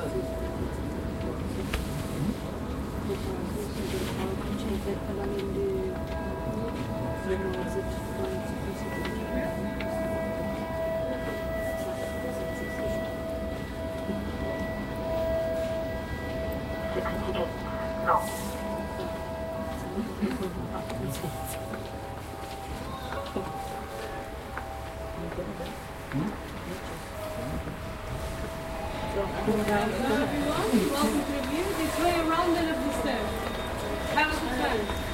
Hello everyone, welcome to review. This way around the left stairs. Have a good time.